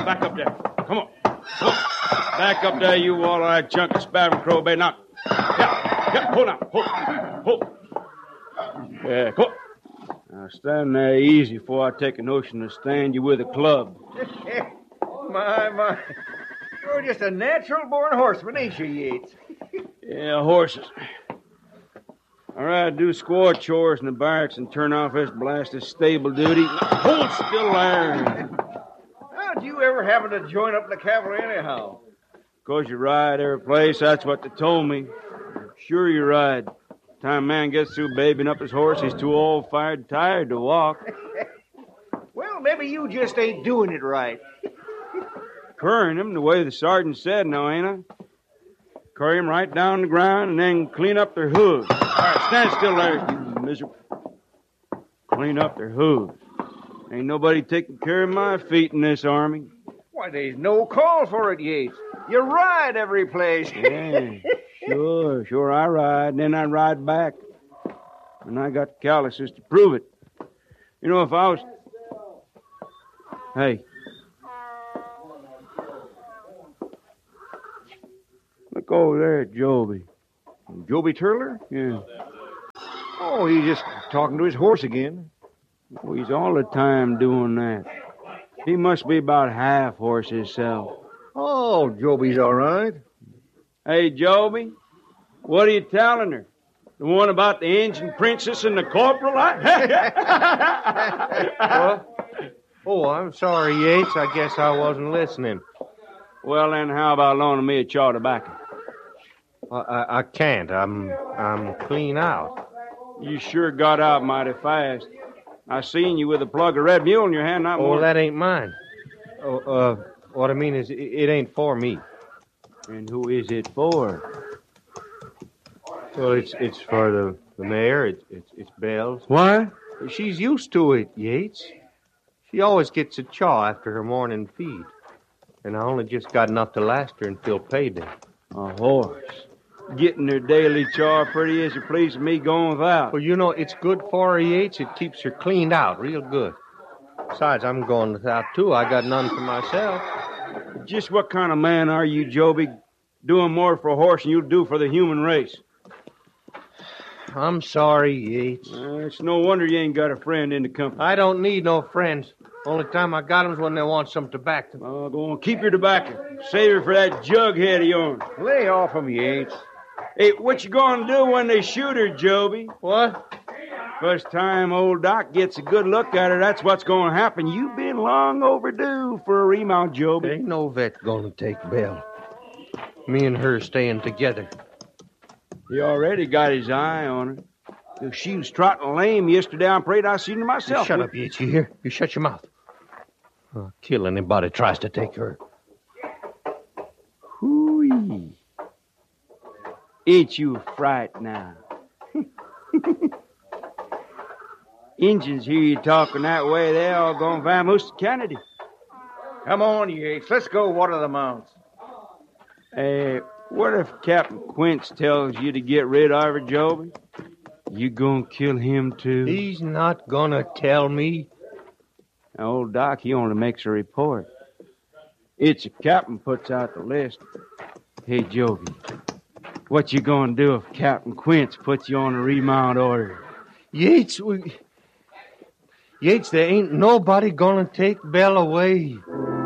back up there. Come on. Back up there, you wall-eyed chunk of spavined crowbait. Now, yeah, hold on. Hold. Yeah, come on. Now, stand there easy before I take a notion to stand you with a club. My. You're just a natural-born horseman, ain't you, Yates? Yeah, horses. All right, do squaw chores in the barracks and turn off this blasted stable duty. Now, hold still there. How'd you ever happen to join up in the cavalry anyhow? 'Cause you ride every place, that's what they told me. Sure you ride. Time a man gets through babying up his horse, he's too old, fired, tired to walk. Well, maybe you just ain't doing it right. Currying him the way the sergeant said, now, ain't I? Curry him right down the ground and then clean up their hooves. All right, stand still there, you miserable. Clean up their hooves. Ain't nobody taking care of my feet in this army. Why, there's no call for it, Yates. You ride every place. Yeah, sure, I ride, and then I ride back. And I got calluses to prove it. You know, if I was... Hey. Look over there at Joby. Joby Turler? Yeah. Oh, he's just talking to his horse again. Well, he's all the time doing that. He must be about half horse himself. Oh, Joby's all right. Hey, Joby, what are you telling her? The one about the Indian princess and the corporal? Oh, I'm sorry, Yates. I guess I wasn't listening. Well, then, how about loaning me a chaw of tobacco? I can't. I'm clean out. You sure got out mighty fast. I seen you with a plug of Red Mule in your hand, not more. Oh, that ain't mine. What I mean is, it ain't for me. And who is it for? Well, it's for the mayor. It's Belle's. What? She's used to it, Yates. She always gets a chaw after her morning feed. And I only just got enough to last her until payday. A horse. Getting her daily chaw pretty as you please with me going without. Well, you know, it's good for her, Yates. It keeps her cleaned out real good. Besides, I'm going without, too. I got none for myself. Just what kind of man are you, Joby? Doing more for a horse than you do for the human race. I'm sorry, Yates. It's no wonder you ain't got a friend in the company. I don't need no friends. Only time I got 'em's when they want some tobacco. Oh, go on, keep your tobacco. Save it for that jug head of yours. Lay off him, Yates. Hey, what you gonna do when they shoot her, Joby? What? First time old Doc gets a good look at her, that's what's gonna happen. You've been long overdue for a remount, Joby. Ain't no vet gonna take Belle. Me and her staying together. He already got his eye on her. If she was trotting lame yesterday, I'm afraid I seen her myself. You shut up, Yates, you hear? You shut your mouth. I'll kill anybody tries to take her. Hooey. Ain't you a fright now? Injuns hear you talking that way, they all gonna vamoose to Kennedy. Come on, Yates. Let's go water the mounts. What if Captain Quince tells you to get rid of her, Joby? You gonna kill him, too? He's not gonna tell me. Now, old Doc, he only makes a report. It's the captain puts out the list. Hey, Joby, what you gonna do if Captain Quince puts you on a remount order? Yates, there ain't nobody gonna take Belle away.